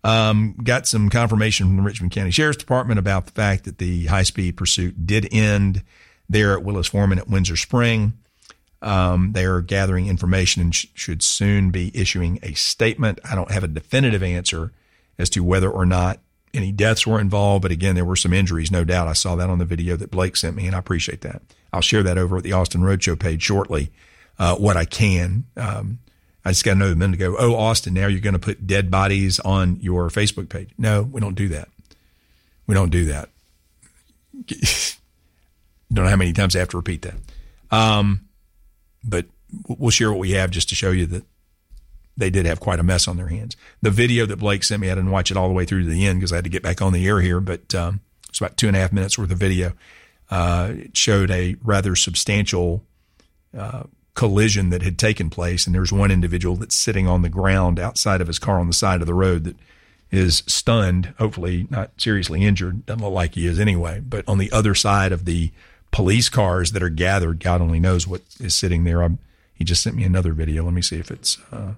Got some confirmation from the Richmond County Sheriff's Department about the fact that the high-speed pursuit did end there at Willis Foreman at Windsor Spring. They are gathering information and should soon be issuing a statement. I don't have a definitive answer as to whether or not any deaths were involved, but again, there were some injuries, no doubt. I saw that on the video that Blake sent me, and I appreciate that. I'll share that over at the Austin Roadshow page shortly, what I can. I just got to know the minute to go, oh, Austin, now you're going to put dead bodies on your Facebook page. No, we don't do that. We don't do that. Don't know how many times I have to repeat that. But we'll share what we have just to show you that they did have quite a mess on their hands. The video that Blake sent me, I didn't watch it all the way through to the end because I had to get back on the air here, but it's about 2.5 minutes worth of video. It showed a rather substantial collision that had taken place, and there's one individual that's sitting on the ground outside of his car on the side of the road that is stunned, hopefully not seriously injured. Doesn't look like he is anyway, but on the other side of the police cars that are gathered, God only knows what is sitting there. He just sent me another video. Let me see if it's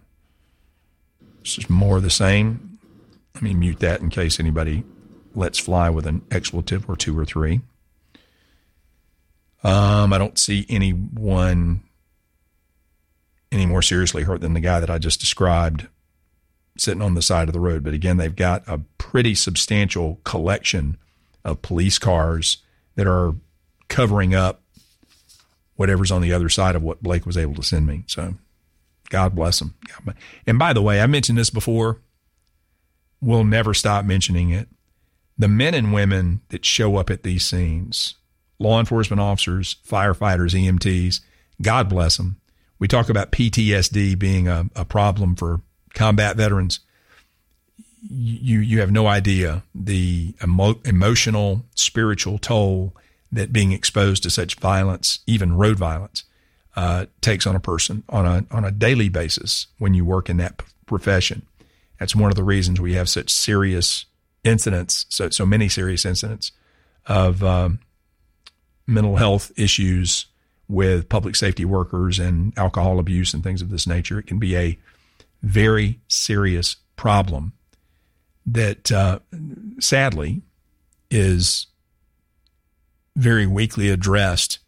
just more of the same. Let me mute that in case anybody lets fly with an expletive or two or three. I don't see anyone any more seriously hurt than the guy that I just described sitting on the side of the road. But again, they've got a pretty substantial collection of police cars that are covering up whatever's on the other side of what Blake was able to send me. So God bless them. And by the way, I mentioned this before. We'll never stop mentioning it. The men and women that show up at these scenes, law enforcement officers, firefighters, EMTs, God bless them. We talk about PTSD being a problem for combat veterans. You have no idea the emotional, spiritual toll that being exposed to such violence, even road violence, takes on a person on a daily basis when you work in that profession. That's one of the reasons we have such serious incidents, so many serious incidents of mental health issues with public safety workers and alcohol abuse and things of this nature. It can be a very serious problem that sadly is very weakly addressed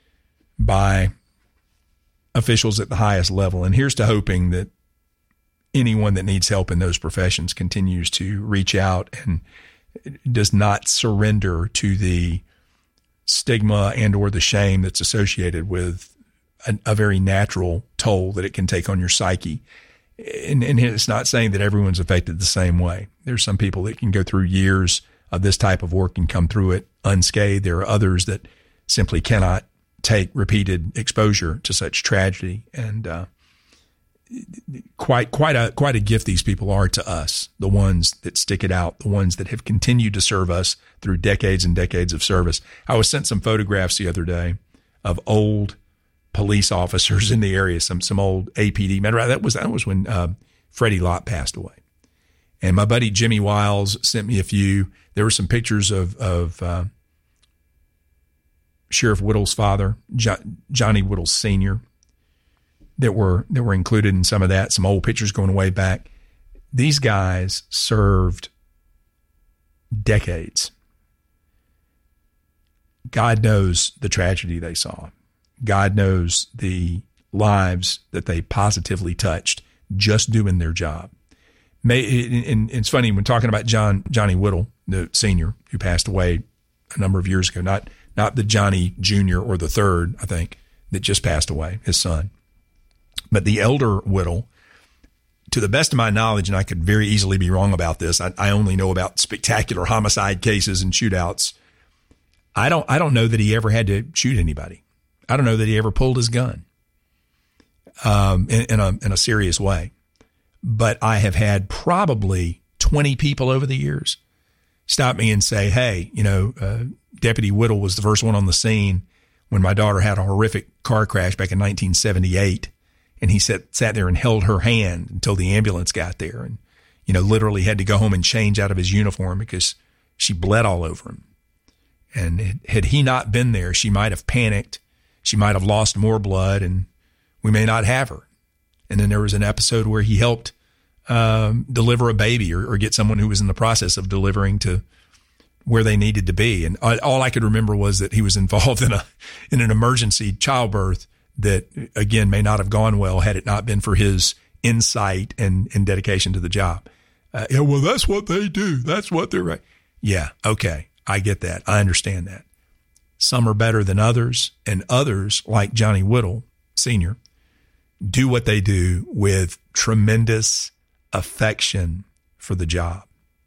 by officials at the highest level. And here's to hoping that anyone that needs help in those professions continues to reach out and does not surrender to the stigma and or the shame that's associated with a very natural toll that it can take on your psyche. And it's not saying that everyone's affected the same way. There's some people that can go through years of this type of work and come through it unscathed. There are others that simply cannot take repeated exposure to such tragedy. And quite a gift these people are to us, the ones that stick it out, the ones that have continued to serve us through decades and decades of service. I was sent some photographs the other day of old police officers in the area, some old APD. Matter of fact, that was when Freddie Lott passed away. And my buddy Jimmy Wiles sent me a few. There were some pictures of Sheriff Whittle's father, Johnny Whittle Sr., that were included in some of that, some old pictures going way back. These guys served decades. God knows the tragedy they saw. God knows the lives that they positively touched just doing their job. And it's funny when talking about Johnny Whittle, the senior, who passed away a number of years ago, not the Johnny Jr. or the third, I think, that just passed away, his son. But the elder Whittle, to the best of my knowledge, and I could very easily be wrong about this, I only know about spectacular homicide cases and shootouts. I don't know that he ever had to shoot anybody. I don't know that he ever pulled his gun in a serious way. But I have had probably 20 people over the years stop me and say, hey, Deputy Whittle was the first one on the scene when my daughter had a horrific car crash back in 1978. And he sat there and held her hand until the ambulance got there and, literally had to go home and change out of his uniform because she bled all over him. And had he not been there, she might have panicked. She might have lost more blood and we may not have her. And then there was an episode where he helped deliver a baby or get someone who was in the process of delivering to where they needed to be. And all I could remember was that he was involved in an emergency childbirth that, again, may not have gone well had it not been for his insight and dedication to the job. Well, that's what they do. That's what they're right. Yeah. Okay. I get that. I understand that. Some are better than others, and others, like Johnny Whittle Sr., do what they do with tremendous affection for the job.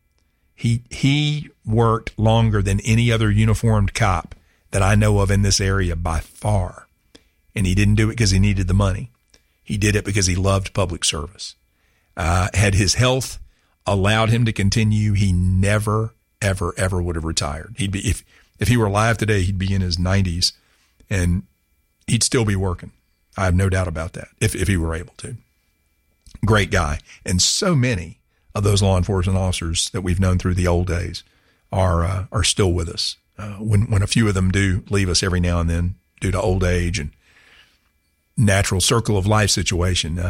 He worked longer than any other uniformed cop that I know of in this area by far. And he didn't do it because he needed the money. He did it because he loved public service. Had his health allowed him to continue, he never, ever, ever would have retired. He'd be, if he were alive today, he'd be in his 90s and he'd still be working. I have no doubt about that if he were able to. Great guy. And so many of those law enforcement officers that we've known through the old days are still with us. When a few of them do leave us every now and then due to old age and natural circle of life situation,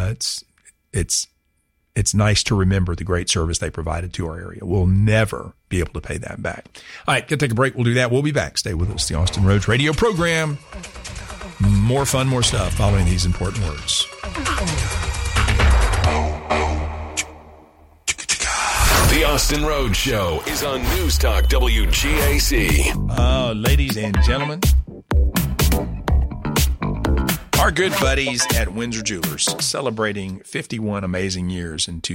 it's nice to remember the great service they provided to our area. We'll never be able to pay that back. All right, gonna take a break. We'll do that. We'll be back. Stay with us. The Austin Rhodes Radio Program. More fun, more stuff following these important words. The Austin Rhodes Show is on News Talk WGAC. Ladies and gentlemen, our good buddies at Windsor Jewelers celebrating 51 amazing years in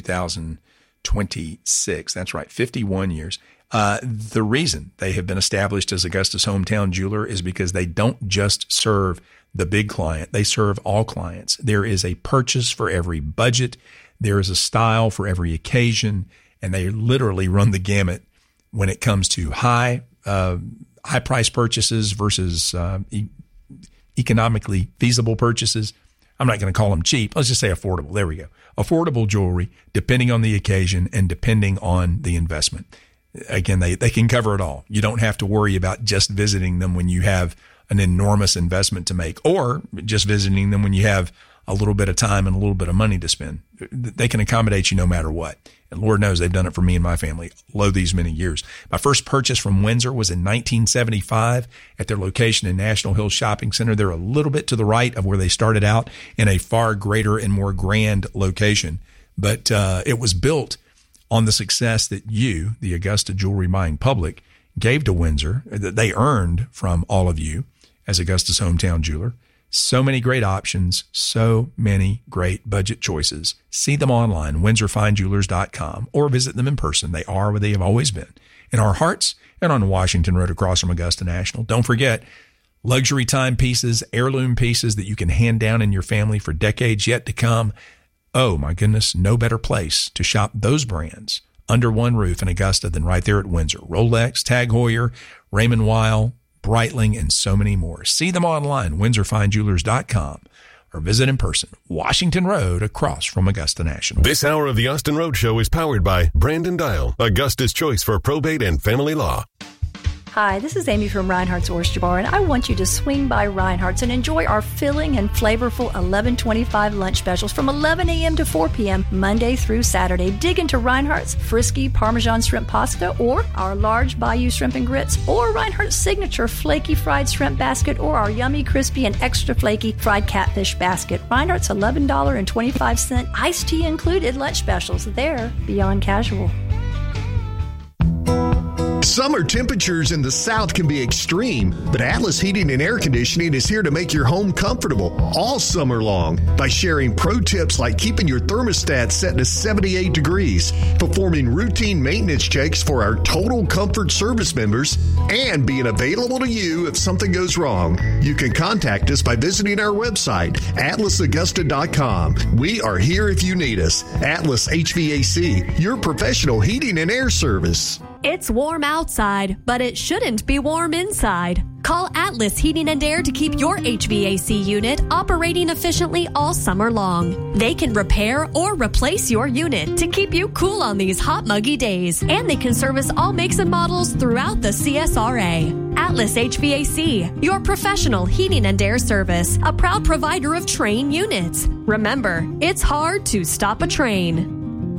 2026. That's right, 51 years. The reason they have been established as Augusta's hometown jeweler is because they don't just serve the big client. They serve all clients. There is a purchase for every budget. There is a style for every occasion. And they literally run the gamut when it comes to high price purchases versus economically feasible purchases. I'm not going to call them cheap. Let's just say affordable. There we go. Affordable jewelry, depending on the occasion and depending on the investment. Again, they can cover it all. You don't have to worry about just visiting them when you have an enormous investment to make, or just visiting them when you have a little bit of time and a little bit of money to spend. They can accommodate you no matter what. And Lord knows they've done it for me and my family lo these many years. My first purchase from Windsor was in 1975 at their location in National Hills Shopping Center. They're a little bit to the right of where they started out in a far greater and more grand location. But it was built on the success that you, the Augusta jewelry buying public, gave to Windsor, that they earned from all of you as Augusta's hometown jeweler. So many great options, so many great budget choices. See them online, windsorfinejewelers.com, or visit them in person. They are where they have always been, in our hearts and on Washington Road across from Augusta National. Don't forget, luxury timepieces, heirloom pieces that you can hand down in your family for decades yet to come. Oh, my goodness, no better place to shop those brands under one roof in Augusta than right there at Windsor. Rolex, Tag Heuer, Raymond Weil, Breitling, and so many more. See them online, windsorfinejewelers.com, or visit in person, Washington Road across from Augusta National. This hour of the Austin Rhodes Show is powered by Brandon Dial, Augusta's choice for probate and family law. Hi, this is Amy from Reinhardt's Oyster Bar, and I want you to swing by Reinhardt's and enjoy our filling and flavorful $11.25 lunch specials from 11 a.m. to 4 p.m. Monday through Saturday. Dig into Reinhardt's Frisky Parmesan Shrimp Pasta, or our large Bayou Shrimp and Grits, or Reinhardt's Signature Flaky Fried Shrimp Basket, or our yummy, crispy, and extra flaky Fried Catfish Basket. Reinhardt's $11.25 iced tea included lunch specials. They're beyond casual. Summer temperatures in the South can be extreme, but Atlas Heating and Air Conditioning is here to make your home comfortable all summer long by sharing pro tips like keeping your thermostat set to 78 degrees, performing routine maintenance checks for our Total Comfort Service members, and being available to you if something goes wrong. You can contact us by visiting our website, atlasaugusta.com. We are here if you need us. Atlas HVAC, your professional heating and air service. It's warm outside, but it shouldn't be warm inside. Call Atlas Heating and Air to keep your HVAC unit operating efficiently all summer long. They can repair or replace your unit to keep you cool on these hot, muggy days. And they can service all makes and models throughout the CSRA. Atlas HVAC, your professional heating and air service, a proud provider of Trane units. Remember, it's hard to stop a train.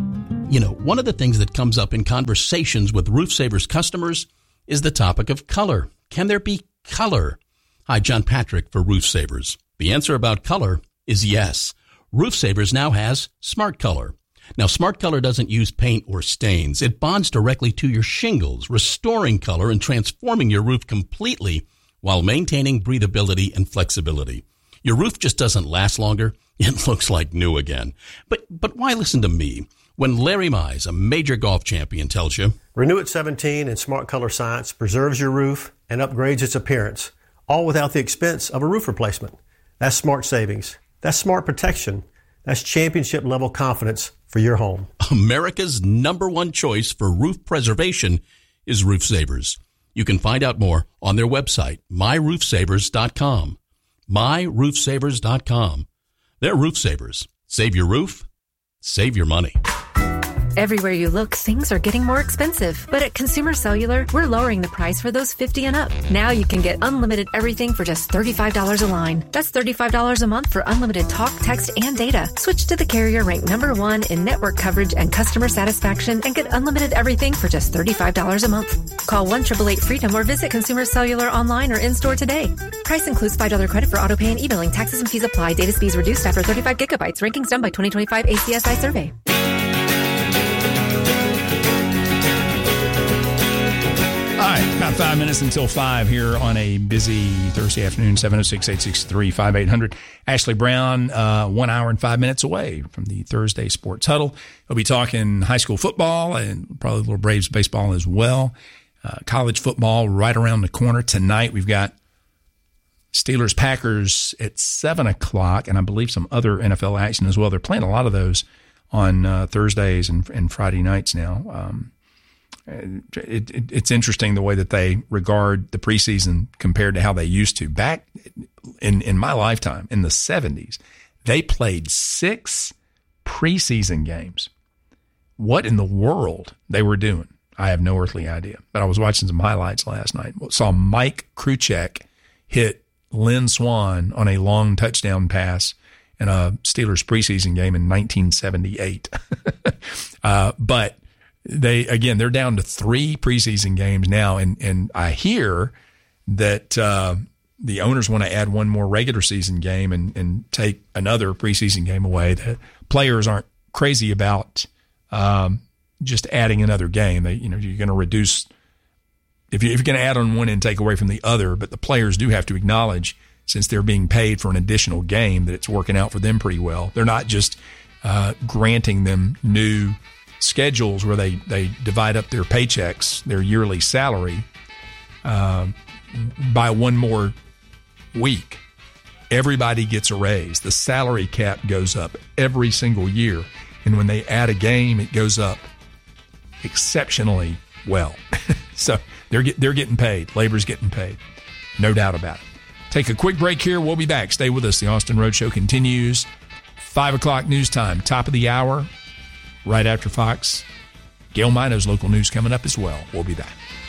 You know, one of the things that comes up in conversations with Roof Savers customers is the topic of color. Can there be color? Hi, John Patrick for Roof Savers. The answer about color is yes. Roof Savers now has Smart Color. Now, Smart Color doesn't use paint or stains. It bonds directly to your shingles, restoring color and transforming your roof completely while maintaining breathability and flexibility. Your roof just doesn't last longer. It looks like new again. But why listen to me when Larry Mize, a major golf champion, tells you, Renew at 17 and Smart Color Science preserves your roof and upgrades its appearance, all without the expense of a roof replacement. That's smart savings. That's smart protection. That's championship-level confidence for your home. America's #1 choice for roof preservation is Roof Savers. You can find out more on their website, myroofsavers.com. myroofsavers.com. They're Roof Savers. Save your roof, save your money. Everywhere you look, things are getting more expensive. But at Consumer Cellular, we're lowering the price for those 50 and up. Now you can get unlimited everything for just $35 a line. That's $35 a month for unlimited talk, text, and data. Switch to the carrier ranked #1 in network coverage and customer satisfaction and get unlimited everything for just $35 a month. Call 1-888-FREEDOM or visit Consumer Cellular online or in-store today. Price includes $5 credit for auto pay and e-billing. Taxes and fees apply. Data speeds reduced after 35 gigabytes. Rankings done by 2025 ACSI survey. All right, about 5 minutes until 5 here on a busy Thursday afternoon, 706-863-5800. Ashley Brown, 1 hour and 5 minutes away from the Thursday Sports Huddle. We'll be talking high school football and probably a little Braves baseball as well. College football right around the corner. Tonight we've got Steelers-Packers at 7 o'clock, and I believe some other NFL action as well. They're playing a lot of those on Thursdays and Friday nights now. It's interesting the way that they regard the preseason compared to how they used to. Back in my lifetime, in the 70s, they played 6 preseason games. What in the world they were doing, I have no earthly idea. But I was watching some highlights last night. Saw Mike Kruchek hit Lynn Swann on a long touchdown pass in a Steelers preseason game in 1978. But they're down to 3 preseason games now, and I hear that the owners want to add one more regular season game and take another preseason game away. The players aren't crazy about just adding another game. You're going to reduce if you're going to add on one and take away from the other, but the players do have to acknowledge, since they're being paid for an additional game, that it's working out for them pretty well. They're not just granting them new schedules where they divide up their paychecks, their yearly salary, by one more week. Everybody gets a raise. The salary cap goes up every single year. And when they add a game, it goes up exceptionally well. So they're getting paid. Labor's getting paid. No doubt about it. Take a quick break here. We'll be back. Stay with us. The Austin Roadshow continues. 5 o'clock news time, top of the hour. Right after Fox, Gail Mino's local news coming up as well. We'll be back.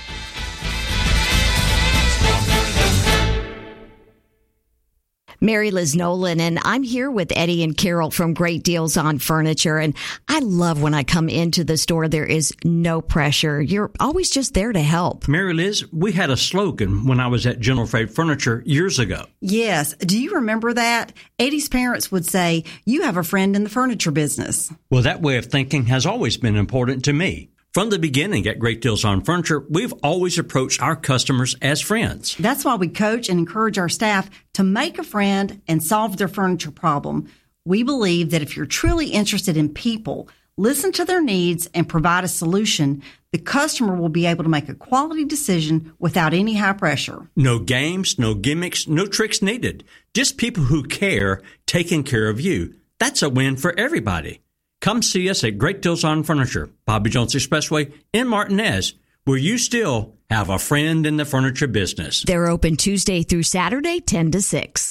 Mary Liz Nolan, and I'm here with Eddie and Carol from Great Deals on Furniture. And I love when I come into the store, there is no pressure. You're always just there to help. Mary Liz, we had a slogan when I was at General Freight Furniture years ago. Yes. Do you remember that? Eddie's parents would say, "You have a friend in the furniture business." Well, that way of thinking has always been important to me. From the beginning at Great Deals on Furniture, we've always approached our customers as friends. That's why we coach and encourage our staff to make a friend and solve their furniture problem. We believe that if you're truly interested in people, listen to their needs, and provide a solution, the customer will be able to make a quality decision without any high pressure. No games, no gimmicks, no tricks needed. Just people who care, taking care of you. That's a win for everybody. Come see us at Great Deals on Furniture, Bobby Jones Expressway in Martinez, where you still have a friend in the furniture business. They're open Tuesday through Saturday, 10 to 6.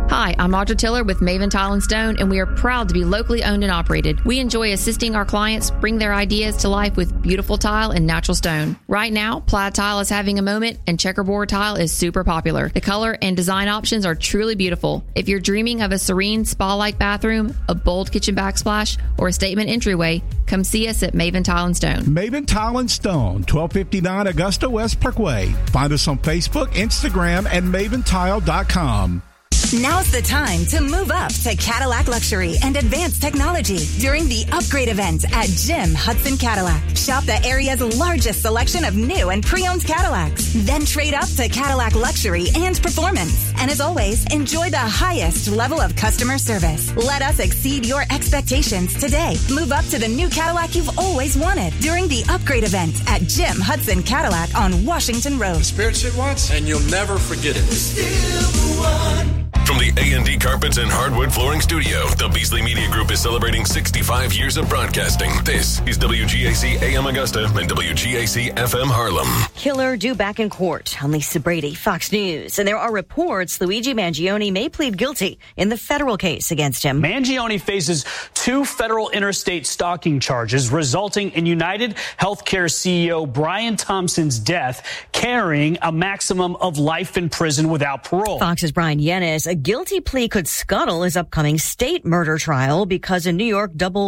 Hi, I'm Audra Tiller with Maven Tile & Stone, and we are proud to be locally owned and operated. We enjoy assisting our clients bring their ideas to life with beautiful tile and natural stone. Right now, plaid tile is having a moment, and checkerboard tile is super popular. The color and design options are truly beautiful. If you're dreaming of a serene spa-like bathroom, a bold kitchen backsplash, or a statement entryway, come see us at Maven Tile & Stone. Maven Tile & Stone, 1259 Augusta West Parkway. Find us on Facebook, Instagram, and maventile.com. Now's the time to move up to Cadillac Luxury and Advanced Technology during the upgrade event at Jim Hudson Cadillac. Shop the area's largest selection of new and pre-owned Cadillacs. Then trade up to Cadillac Luxury and Performance. And as always, enjoy the highest level of customer service. Let us exceed your expectations today. Move up to the new Cadillac you've always wanted during the upgrade event at Jim Hudson Cadillac on Washington Road. The Spirit said once, and you'll never forget it. Still the one. From the A&D Carpets and Hardwood Flooring Studio, the Beasley Media Group is celebrating 65 years of broadcasting. This is WGAC AM Augusta and WGAC FM Harlem. Killer due back in court. I'm Lisa Brady, Fox News. And there are reports Luigi Mangione may plead guilty in the federal case against him. Mangione faces 2 federal interstate stalking charges resulting in United Healthcare CEO Brian Thompson's death, carrying a maximum of life in prison without parole. Fox's Brian Yennis. A guilty plea could scuttle his upcoming state murder trial because in New York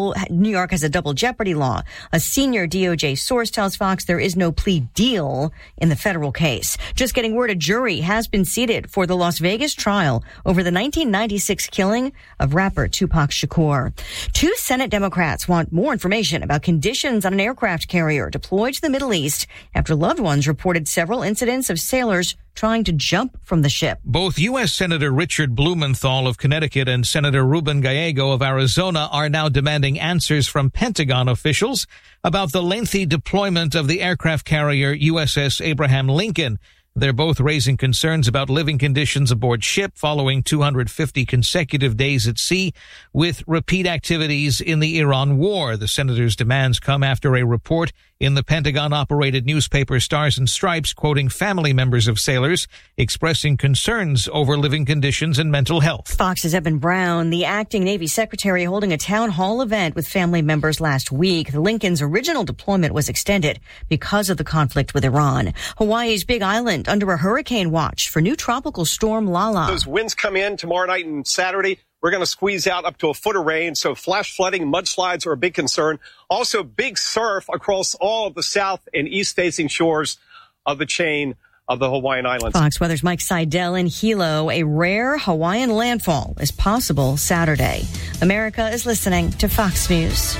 has a double jeopardy law. A senior DOJ source tells Fox there is no plea deal in the federal case. Just getting word, a jury has been seated for the Las Vegas trial over the 1996 killing of rapper Tupac Shakur. 2 Senate Democrats want more information about conditions on an aircraft carrier deployed to the Middle East after loved ones reported several incidents of sailors trying to jump from the ship. Both U.S. Senator Richard Blumenthal of Connecticut and Senator Ruben Gallego of Arizona are now demanding answers from Pentagon officials about the lengthy deployment of the aircraft carrier USS Abraham Lincoln. They're both raising concerns about living conditions aboard ship following 250 consecutive days at sea with repeat activities in the Iran war. The senators' demands come after a report in the Pentagon-operated newspaper Stars and Stripes quoting family members of sailors expressing concerns over living conditions and mental health. Fox's Evan Brown, the acting Navy secretary, holding a town hall event with family members last week. The Lincoln's original deployment was extended because of the conflict with Iran. Hawaii's Big Island under a hurricane watch for new tropical storm Lala. Those winds come in tomorrow night and Saturday. We're going to squeeze out up to a foot of rain, so flash flooding, mudslides are a big concern. Also, big surf across all of the south and east-facing shores of the chain of the Hawaiian Islands. Fox Weather's Mike Seidel in Hilo. A rare Hawaiian landfall is possible Saturday. America is listening to Fox News.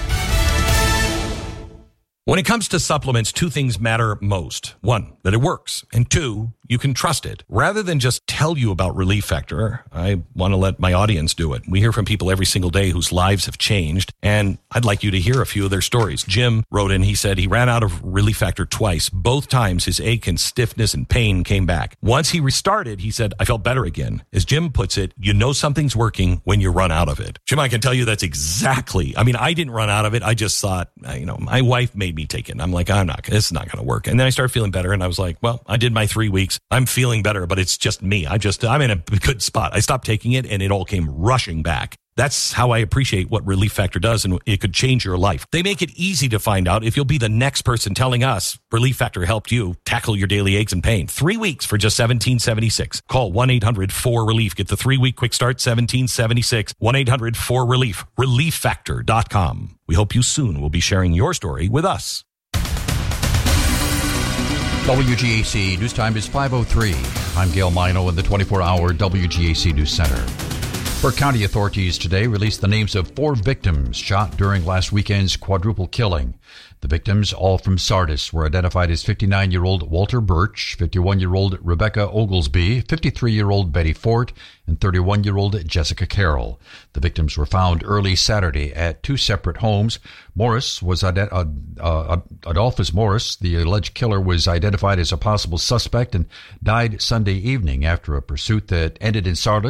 When it comes to supplements, 2 things matter most. 1, that it works. And 2, you can trust it. Rather than just tell you about Relief Factor, I want to let my audience do it. We hear from people every single day whose lives have changed, and I'd like you to hear a few of their stories. Jim wrote in, he said he ran out of Relief Factor twice. Both times his ache and stiffness and pain came back. Once he restarted, he said, I felt better again. As Jim puts it, you know something's working when you run out of it. Jim, I can tell you that's exactly, I didn't run out of it. I just thought, my wife made me take it. And I'm like, this is not going to work. And then I started feeling better, and I was like, well, I did my 3 weeks. I'm feeling better, but it's just me. I'm in a good spot. I stopped taking it, and it all came rushing back. That's how I appreciate what Relief Factor does, and it could change your life. They make it easy to find out if you'll be the next person telling us Relief Factor helped you tackle your daily aches and pain. 3 weeks for just $17.76. Call 1-800-4RELIEF. Get the 3-week quick start, $17.76. 1-800-4RELIEF. ReliefFactor.com. We hope you soon will be sharing your story with us. WGAC News Time is 5:03. I'm Gail Mino in the 24-hour WGAC News Center. Burke County authorities today released the names of 4 victims shot during last weekend's quadruple killing. The victims, all from Sardis, were identified as 59-year-old Walter Birch, 51-year-old Rebecca Oglesby, 53-year-old Betty Fort, and 31-year-old Jessica Carroll. The victims were found early Saturday at 2 separate homes. Adolphus Morris, the alleged killer, was identified as a possible suspect and died Sunday evening after a pursuit that ended in Sardis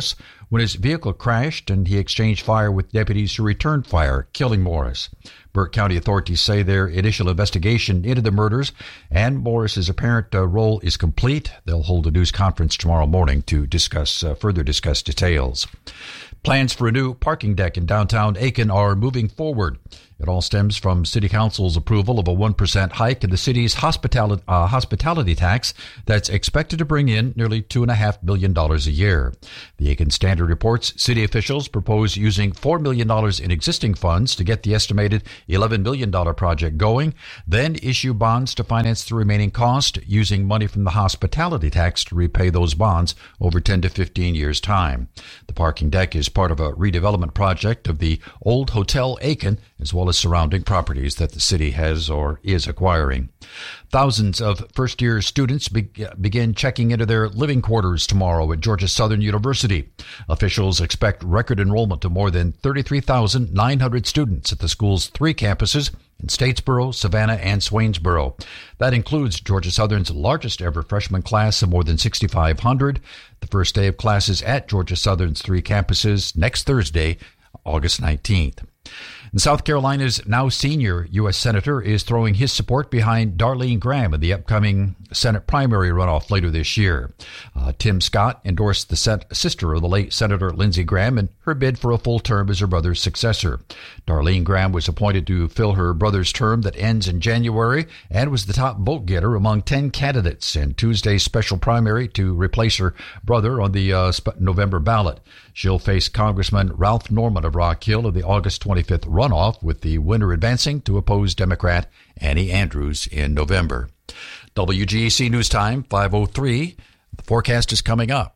when his vehicle crashed and he exchanged fire with deputies who returned fire, killing Morris. Burke County authorities say their initial investigation into the murders and Morris's apparent role is complete. They'll hold a news conference tomorrow morning to further discuss details. Plans for a new parking deck in downtown Aiken are moving forward. It all stems from City Council's approval of a 1% hike in the city's hospitality tax that's expected to bring in nearly $2.5 million a year. The Aiken Standard reports city officials propose using $4 million in existing funds to get the estimated $11 million project going, then issue bonds to finance the remaining cost, using money from the hospitality tax to repay those bonds over 10 to 15 years' time. The parking deck is part of a redevelopment project of the Old Hotel Aiken, as well as surrounding properties that the city has or is acquiring. Thousands of first-year students begin checking into their living quarters tomorrow at Georgia Southern University. Officials expect record enrollment of more than 33,900 students at the school's 3 campuses in Statesboro, Savannah, and Swainsboro. That includes Georgia Southern's largest ever freshman class of more than 6,500. The first day of classes at Georgia Southern's 3 campuses next Thursday, August 19th. And South Carolina's now senior U.S. Senator is throwing his support behind Darlene Graham in the upcoming Senate primary runoff later this year. Tim Scott endorsed the sister of the late Senator Lindsey Graham in her bid for a full term as her brother's successor. Darlene Graham was appointed to fill her brother's term that ends in January and was the top vote getter among 10 candidates in Tuesday's special primary to replace her brother on the November ballot. She'll face Congressman Ralph Norman of Rock Hill in the August 25th runoff, with the winner advancing to oppose Democrat Annie Andrews in November. WGAC News Time, 5:03. The forecast is coming up.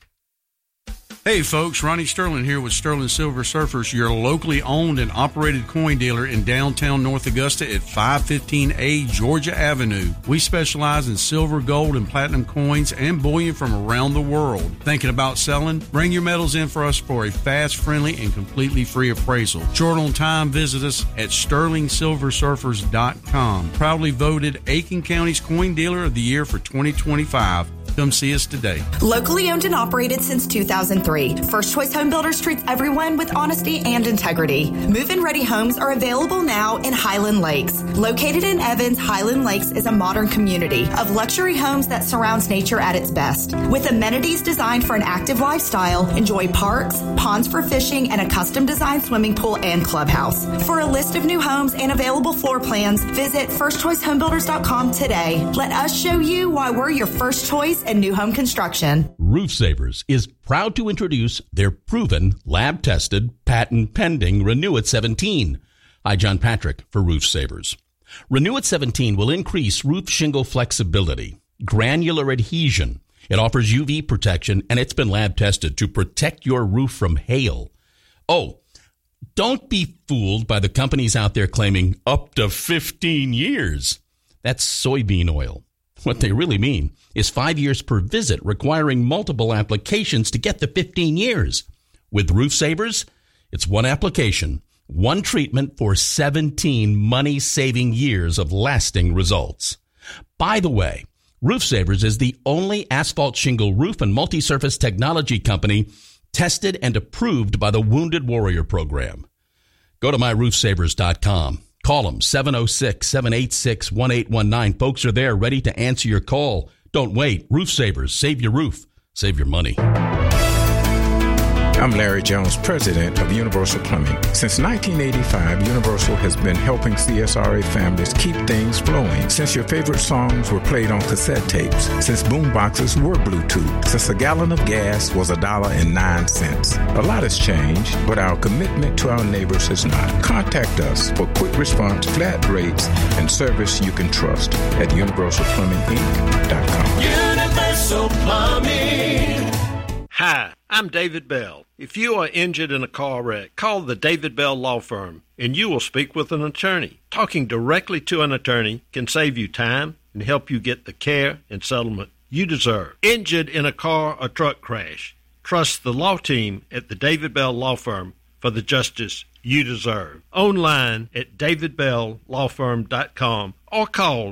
Hey folks, Ronnie Sterling here with Sterling Silver Surfers, your locally owned and operated coin dealer in downtown North Augusta at 515A Georgia Avenue. We specialize in silver, gold, and platinum coins and bullion from around the world. Thinking about selling? Bring your metals in for us for a fast, friendly, and completely free appraisal. Short on time, visit us at SterlingSilverSurfers.com. Proudly voted Aiken County's Coin Dealer of the Year for 2025. Come see us today. Locally owned and operated since 2003. First Choice Home Builders treats everyone with honesty and integrity. Move-in ready homes are available now in Highland Lakes. Located in Evans, Highland Lakes is a modern community of luxury homes that surrounds nature at its best. With amenities designed for an active lifestyle, enjoy parks, ponds for fishing, and a custom designed swimming pool and clubhouse. For a list of new homes and available floor plans, visit firstchoicehomebuilders.com today. Let us show you why we're your first choice and new home construction. Roof Savers is proud to introduce their proven, lab-tested, patent-pending Renew-It 17. Hi, John Patrick for Roof Savers. Renew-It 17 will increase roof shingle flexibility, granular adhesion. It offers UV protection, and it's been lab-tested to protect your roof from hail. Oh, don't be fooled by the companies out there claiming up to 15 years. That's soybean oil. What they really mean is 5 years per visit, requiring multiple applications to get the 15 years. With Roof Savers, it's one application, one treatment for 17 money-saving years of lasting results. By the way, Roof Savers is the only asphalt shingle roof and multi-surface technology company tested and approved by the Wounded Warrior Program. Go to myroofsavers.com. Call them, 706-786-1819. Folks are there ready to answer your call. Don't wait. Roof Savers. Save your roof. Save your money. I'm Larry Jones, president of Universal Plumbing. Since 1985, Universal has been helping CSRA families keep things flowing. Since your favorite songs were played on cassette tapes. Since boomboxes were Bluetooth. Since a gallon of gas was $1.09. A lot has changed, but our commitment to our neighbors has not. Contact us for quick response, flat rates, and service you can trust at UniversalPlumbingInc.com. Universal Plumbing. Hi, I'm David Bell. If you are injured in a car wreck, call the David Bell Law Firm, and you will speak with an attorney. Talking directly to an attorney can save you time and help you get the care and settlement you deserve. Injured in a car or truck crash, trust the law team at the David Bell Law Firm for the justice you deserve. Online at davidbelllawfirm.com or call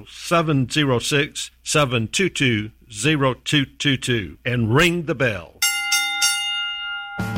706-722-0222 and ring the bell.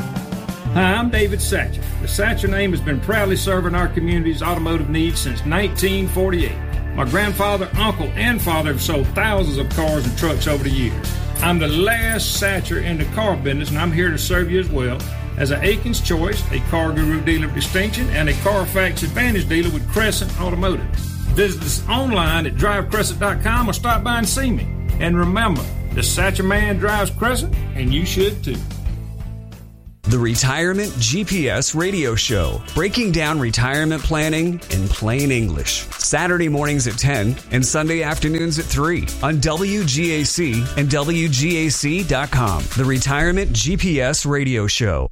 Hi, I'm David Satcher. The Satcher name has been proudly serving our community's automotive needs since 1948. My grandfather, uncle, and father have sold thousands of cars and trucks over the years. I'm the last Satcher in the car business, and I'm here to serve you as well as an Aiken's Choice, a Car Guru dealer of distinction, and a Carfax Advantage dealer with Crescent Automotive. Visit us online at drivecrescent.com or stop by and see me. And remember, the Satcher man drives Crescent, and you should too. The Retirement GPS Radio Show, breaking down retirement planning in plain English. Saturday mornings at 10 and Sunday afternoons at 3 on WGAC and WGAC.com. The Retirement GPS Radio Show.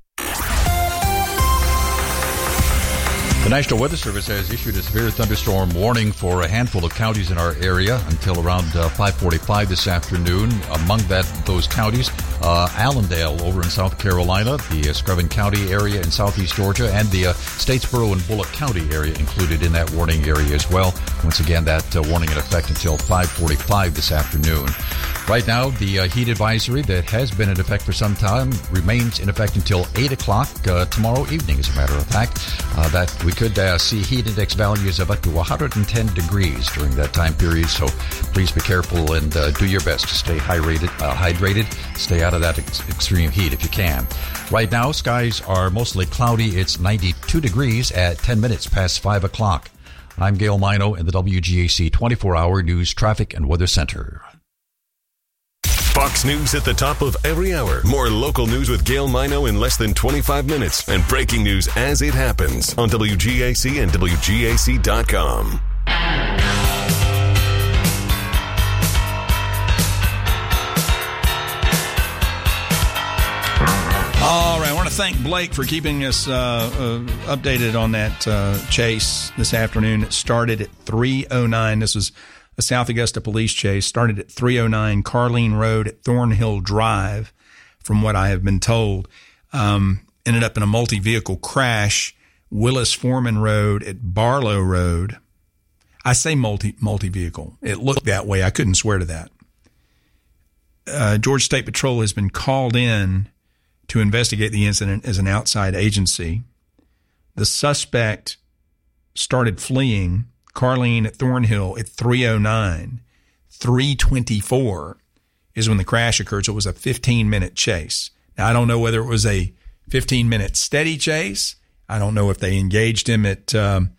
The National Weather Service has issued a severe thunderstorm warning for a handful of counties in our area until around 5:45 this afternoon. Among those counties, Allendale over in South Carolina, the Screven County area in southeast Georgia, and the Statesboro and Bullock County area included in that warning area as well. Once again, that warning in effect until 5:45 this afternoon. Right now, the heat advisory that has been in effect for some time remains in effect until 8 o'clock tomorrow evening, as a matter of fact. That we could see heat index values of up to 110 degrees during that time period, so please be careful and do your best to stay hydrated, stay out of that extreme heat if you can. Right now, skies are mostly cloudy. It's 92 degrees at 10 minutes past 5 o'clock. I'm Gail Mino in the WGAC 24-hour News Traffic and Weather Center. Fox News at the top of every hour. More local news with Gail Mino in less than 25 minutes. And breaking news as it happens on WGAC and WGAC.com. All right. I want to thank Blake for keeping us updated on that chase this afternoon. It started at 3:09. This was a South Augusta police chase. Started at 309 Carlene Road at Thornhill Drive, from what I have been told. Ended up in a multi-vehicle crash, Willis Foreman Road at Barlow Road. I say multi-vehicle. It looked that way. I couldn't swear to that. Georgia State Patrol has been called in to investigate the incident as an outside agency. The suspect started fleeing Carlene at Thornhill at 309. 324 is when the crash occurred, so it was a 15-minute chase. Now, I don't know whether it was a 15-minute steady chase. I don't know if they engaged him at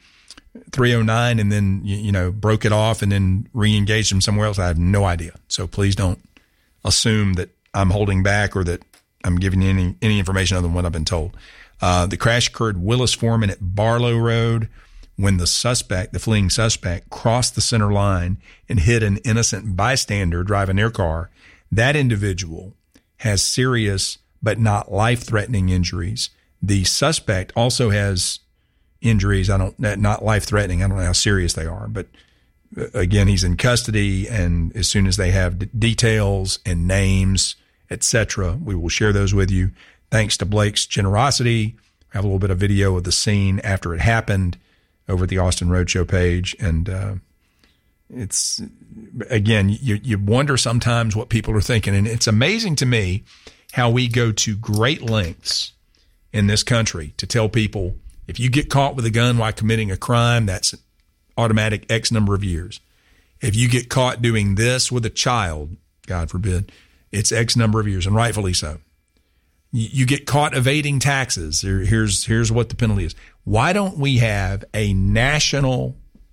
309 and then, broke it off and then re-engaged him somewhere else. I have no idea. So please don't assume that I'm holding back or that I'm giving you any information other than what I've been told. The crash occurred Willis Foreman at Barlow Road, when the fleeing suspect, crossed the center line and hit an innocent bystander driving their car. That individual has serious but not life-threatening injuries. The suspect also has injuries, not life-threatening. I don't know how serious they are, but again, he's in custody, and as soon as they have details and names, etc., we will share those with you. Thanks to Blake's generosity, I have a little bit of video of the scene after it happened over at the Austin Roadshow page. And it's, again, you wonder sometimes what people are thinking. And it's amazing to me how we go to great lengths in this country to tell people, if you get caught with a gun while committing a crime, that's automatic X number of years. If you get caught doing this with a child, God forbid, it's X number of years, and rightfully so. You get caught evading taxes, here's what the penalty is. Why don't we have a national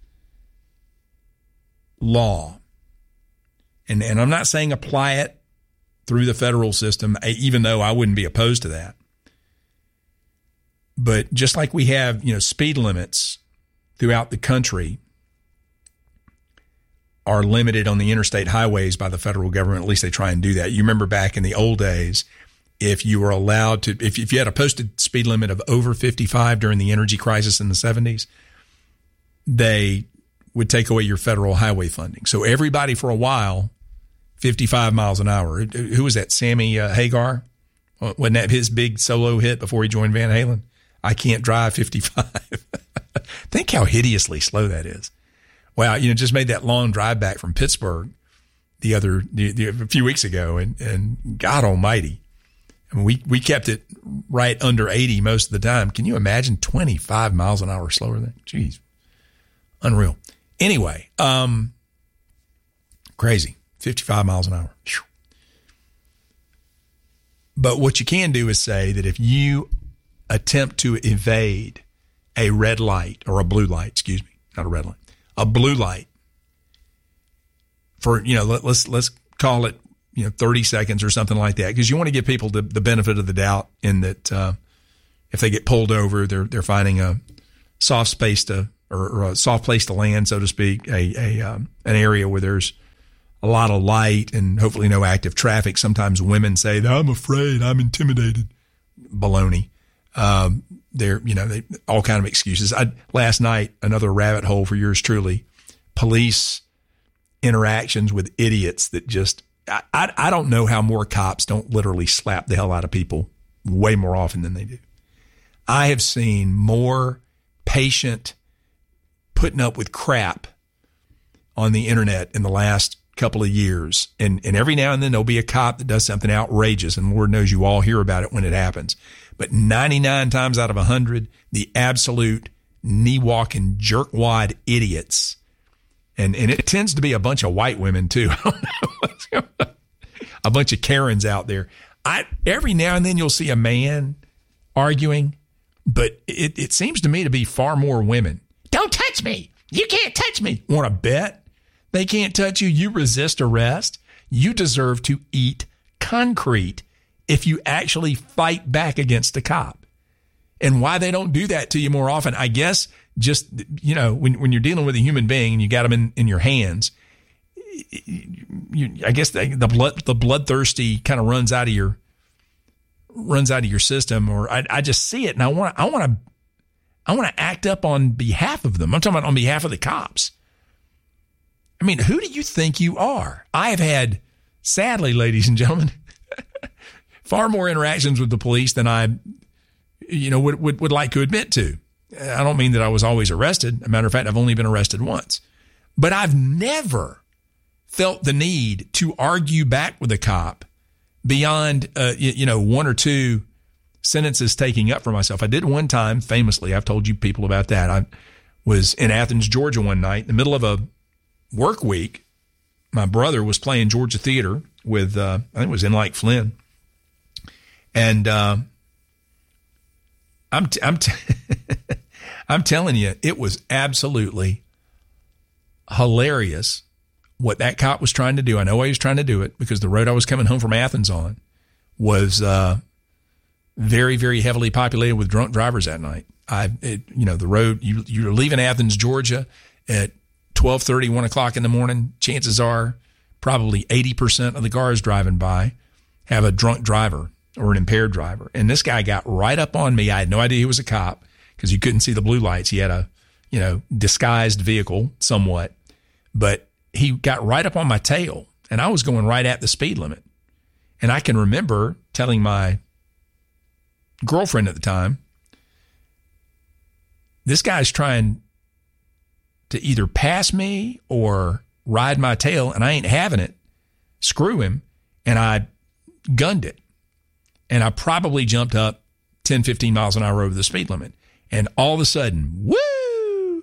law? And I'm not saying apply it through the federal system, even though I wouldn't be opposed to that. But just like we have, speed limits throughout the country are limited on the interstate highways by the federal government. At least they try and do that. You remember back in the old days, if you were allowed to, if you had a posted speed limit of over 55 during the energy crisis in the 70s, they would take away your federal highway funding. So everybody for a while, 55 miles an hour. Who was that? Sammy Hagar? Wasn't that his big solo hit before he joined Van Halen? I can't drive 55. Think how hideously slow that is. Wow, just made that long drive back from Pittsburgh a few weeks ago, and God Almighty. I mean, we kept it right under 80 most of the time. Can you imagine 25 miles an hour slower than? Jeez. Unreal. Anyway, crazy. 55 miles an hour. Whew. But what you can do is say that if you attempt to evade a red light or a blue light, excuse me, not a red light, a blue light for, let's call it, 30 seconds or something like that. Because you want to give people the benefit of the doubt in that if they get pulled over, they're finding a soft space or a soft place to land, so to speak, an area where there's a lot of light and hopefully no active traffic. Sometimes women say, I'm afraid, I'm intimidated. Baloney. They're, they all kind of excuses. Last night, another rabbit hole for yours truly, police interactions with idiots that just, I don't know how more cops don't literally slap the hell out of people way more often than they do. I have seen more patient putting up with crap on the internet in the last couple of years. And every now and then there'll be a cop that does something outrageous, and Lord knows you all hear about it when it happens. But 99 times out of 100, the absolute knee-walking, jerkwad idiots. And it tends to be a bunch of white women, too. I don't know what's going on. A bunch of Karens out there. Every now and then you'll see a man arguing, but it seems to me to be far more women. Don't touch me. You can't touch me. Want to bet? They can't touch you. You resist arrest. You deserve to eat concrete if you actually fight back against a cop. And why they don't do that to you more often, I guess just, when you're dealing with a human being and you got them in your hands, I guess the bloodthirsty kind of runs out of your system, or I just see it and I want to act up on behalf of them. I'm talking about on behalf of the cops. I mean, who do you think you are? I have had, sadly, ladies and gentlemen, far more interactions with the police than I, would like to admit to. I don't mean that I was always arrested. As a matter of fact, I've only been arrested once. But I've never felt the need to argue back with a cop beyond, one or two sentences taking up for myself. I did one time, famously. I've told you people about that. I was in Athens, Georgia one night, in the middle of a work week. My brother was playing Georgia Theater with, I think it was in like Flynn. And I'm telling you, it was absolutely hilarious what that cop was trying to do. I know why he was trying to do it, because the road I was coming home from Athens on was very, very heavily populated with drunk drivers that night. The road, you're leaving Athens, Georgia at 12:30, 1 o'clock in the morning. Chances are probably 80% of the cars driving by have a drunk driver or an impaired driver. And this guy got right up on me. I had no idea he was a cop because you couldn't see the blue lights. He had a, disguised vehicle somewhat, but he got right up on my tail and I was going right at the speed limit. And I can remember telling my girlfriend at the time, this guy's trying to either pass me or ride my tail and I ain't having it. Screw him. And I gunned it. And I probably jumped up 10, 15 miles an hour over the speed limit. And all of a sudden, woo,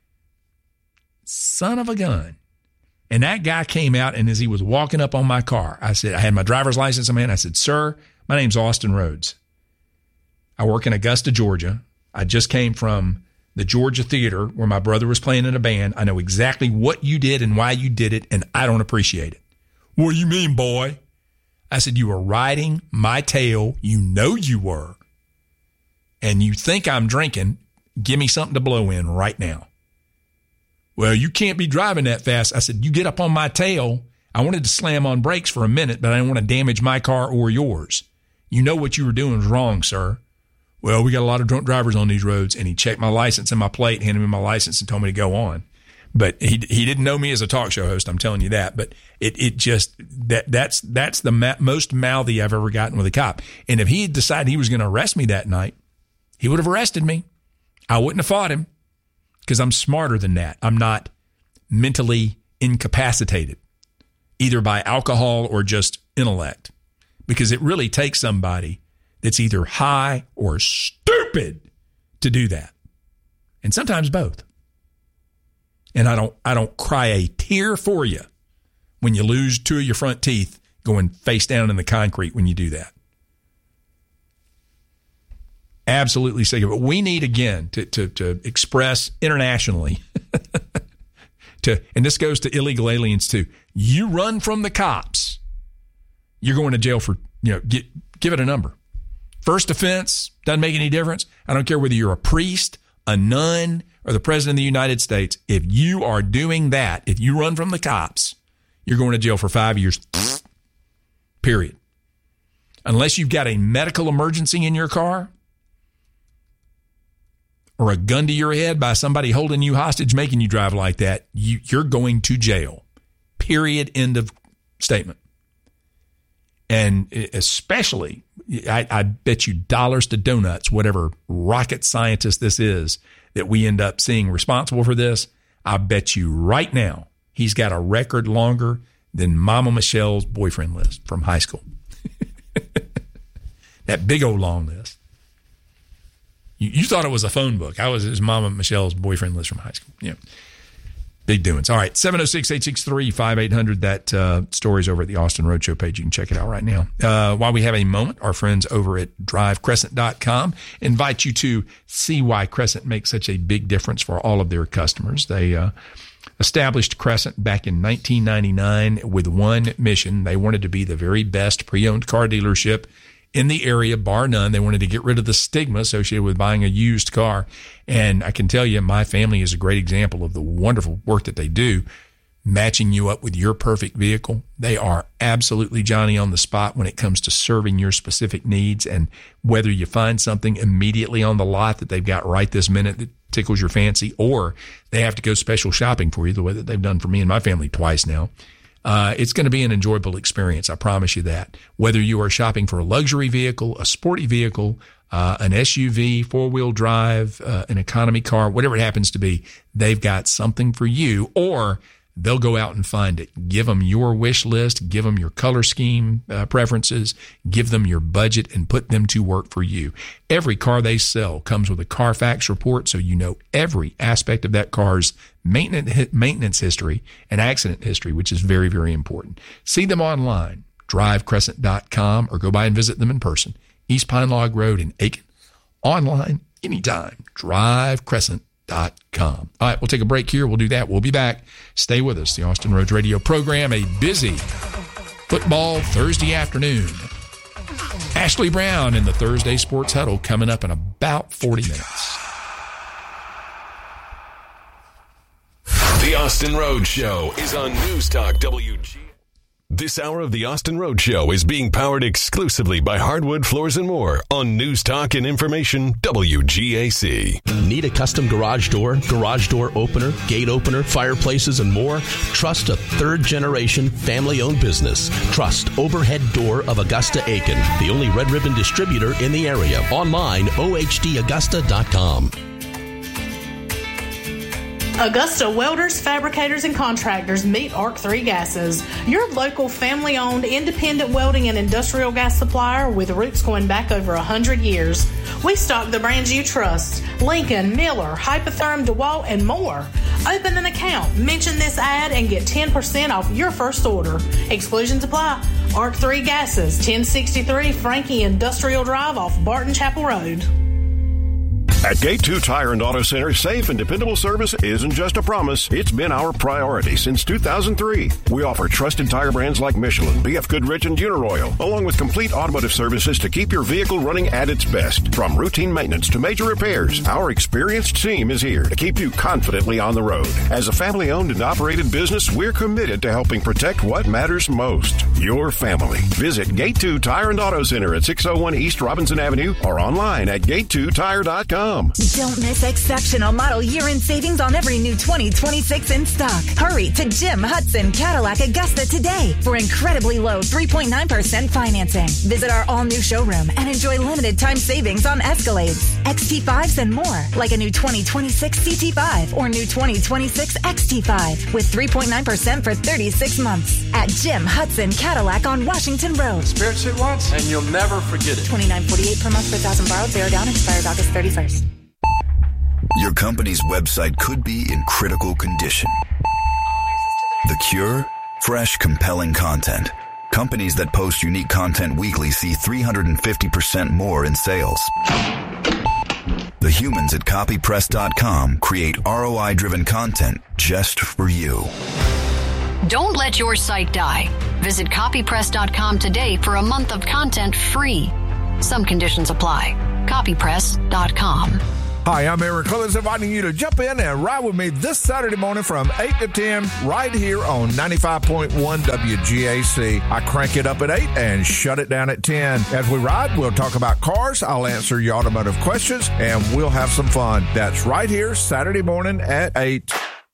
son of a gun. And that guy came out, and as he was walking up on my car, I said, I had my driver's license in my hand. I said, sir, my name's Austin Rhodes. I work in Augusta, Georgia. I just came from the Georgia Theater where my brother was playing in a band. I know exactly what you did and why you did it, and I don't appreciate it. What do you mean, boy? I said, you were riding my tail. You know you were. And you think I'm drinking. Give me something to blow in right now. Well, you can't be driving that fast. I said, you get up on my tail. I wanted to slam on brakes for a minute, but I didn't want to damage my car or yours. You know what you were doing was wrong, sir. Well, we got a lot of drunk drivers on these roads. And he checked my license and my plate, handed me my license and told me to go on. But he didn't know me as a talk show host. I'm telling you that. But it just, that's the most mouthy I've ever gotten with a cop. And if he had decided he was going to arrest me that night, he would have arrested me. I wouldn't have fought him because I'm smarter than that. I'm not mentally incapacitated, either by alcohol or just intellect, because it really takes somebody that's either high or stupid to do that. And sometimes both. And I don't cry a tear for you when you lose two of your front teeth going face down in the concrete when you do that. Absolutely sick of it. We need, again, to express internationally, and this goes to illegal aliens too. You run from the cops, you're going to jail for, give it a number. First offense, doesn't make any difference. I don't care whether you're a priest, a nun, or the president of the United States. If you are doing that, if you run from the cops, you're going to jail for 5 years. Period. Unless you've got a medical emergency in your car or a gun to your head by somebody holding you hostage, making you drive like that, you're going to jail. Period. End of statement. And especially, I bet you dollars to donuts, whatever rocket scientist this is that we end up seeing responsible for this, I bet you right now he's got a record longer than Mama Michelle's boyfriend list from high school. That big old long list. You thought it was a phone book. It was Mama Michelle's boyfriend list from high school. Yeah. Big doings. All right, 706-863-5800. That story's over at the Austin Roadshow page. You can check it out right now. While we have a moment, our friends over at DriveCrescent.com invite you to see why Crescent makes such a big difference for all of their customers. They established Crescent back in 1999 with one mission. They wanted to be the very best pre-owned car dealership in the area, bar none. They wanted to get rid of the stigma associated with buying a used car. And I can tell you, my family is a great example of the wonderful work that they do, matching you up with your perfect vehicle. They are absolutely Johnny on the spot when it comes to serving your specific needs. And whether you find something immediately on the lot that they've got right this minute that tickles your fancy, or they have to go special shopping for you the way that they've done for me and my family twice now, it's going to be an enjoyable experience. I promise you that. Whether you are shopping for a luxury vehicle, a sporty vehicle, an SUV, four-wheel drive, an economy car, whatever it happens to be, they've got something for you, or they'll go out and find it. Give them your wish list, give them your color scheme preferences, give them your budget, and put them to work for you. Every car they sell comes with a Carfax report, so you know every aspect of that car's maintenance history and accident history, which is very, very important. See them online, drivecrescent.com, or go by and visit them in person. East Pine Log Road in Aiken. Online, anytime, drivecrescent.com. All right, we'll take a break here. We'll do that. We'll be back. Stay with us. The Austin Roads Radio program, a busy football Thursday afternoon. Ashley Brown in the Thursday Sports Huddle coming up in about 40 minutes. The Austin Roads Show is on News Talk WG. This hour of the Austin Road Show is being powered exclusively by Hardwood Floors and More on News Talk and Information WGAC. Need a custom garage door opener, gate opener, fireplaces, and more? Trust a third-generation family-owned business. Trust Overhead Door of Augusta, Aiken, the only Red Ribbon distributor in the area. Online, ohdaugusta.com. Augusta welders, fabricators, and contractors meet ARC3 Gases, your local family-owned independent welding and industrial gas supplier with roots going back over 100 years. We stock the brands you trust: Lincoln, Miller, Hypotherm, DeWalt, and more. Open an account, mention this ad, and get 10% off your first order. Exclusions apply. ARC3 Gases, 1063 Frankie Industrial Drive off Barton Chapel Road. At Gate 2 Tire and Auto Center, safe and dependable service isn't just a promise, it's been our priority since 2003. We offer trusted tire brands like Michelin, BF Goodrich, and Uniroyal, along with complete automotive services to keep your vehicle running at its best. From routine maintenance to major repairs, our experienced team is here to keep you confidently on the road. As a family-owned and operated business, we're committed to helping protect what matters most, your family. Visit Gate 2 Tire and Auto Center at 601 East Robinson Avenue or online at gate2tire.com. JimHudsonCadillac.com. Don't miss exceptional model year-end savings on every new 2026 in stock. Hurry to Jim Hudson Cadillac Augusta today for incredibly low 3.9% financing. Visit our all-new showroom and enjoy limited time savings on Escalades, XT5s, and more, like a new 2026 CT5 or new 2026 XT5 with 3.9% for 36 months at Jim Hudson Cadillac on Washington Road. Experience it once, and you'll never forget it. $29.48 per month for 1,000 borrowed. Zero down. Expires August 31st. Your company's website could be in critical condition. The cure? Fresh, compelling content. Companies that post unique content weekly see 350% more in sales. The humans at copypress.com create ROI-driven content just for you. Don't let your site die. Visit copypress.com today for a month of content free. Some conditions apply. Copypress.com. Hi, I'm Eric Collins, inviting you to jump in and ride with me this Saturday morning from 8 to 10 right here on 95.1 WGAC. I crank it up at 8 and shut it down at 10. As we ride, we'll talk about cars, I'll answer your automotive questions, and we'll have some fun. That's right here Saturday morning at 8.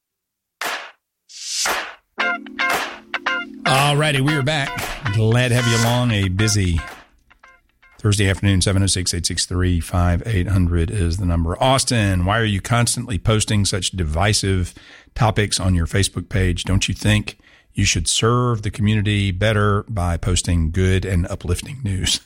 All righty, we are back. Glad to have you along. A busy Thursday afternoon. 706-863-5800 is the number. Austin, why are you constantly posting such divisive topics on your Facebook page? Don't you think you should serve the community better by posting good and uplifting news?